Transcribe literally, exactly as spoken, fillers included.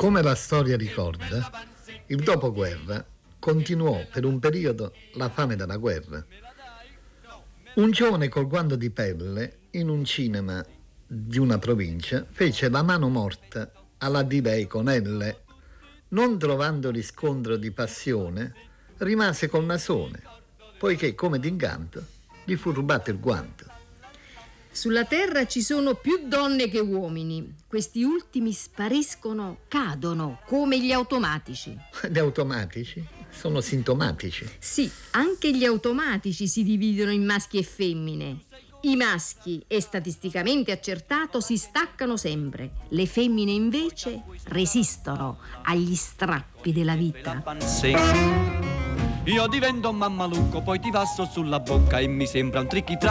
Come la storia ricorda, il dopoguerra continuò per un periodo la fame della guerra. Un giovane col guanto di pelle in un cinema di una provincia fece la mano morta alla Divei con elle. Non trovando riscontro di passione, rimase col nasone, poiché come d'incanto gli fu rubato il guanto. Sulla terra ci sono più donne che uomini. Questi ultimi spariscono, cadono, come gli automatici. Gli automatici sono sintomatici. Sì, anche gli automatici si dividono in maschi e femmine. I maschi, è statisticamente accertato, si staccano sempre. Le femmine invece resistono agli strappi della vita. Io divento un mammalucco, poi ti passo sulla bocca e mi sembra un tricky